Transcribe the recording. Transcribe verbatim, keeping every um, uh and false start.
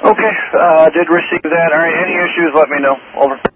Okay, uh, did receive that. All right, any issues, let me know. Over.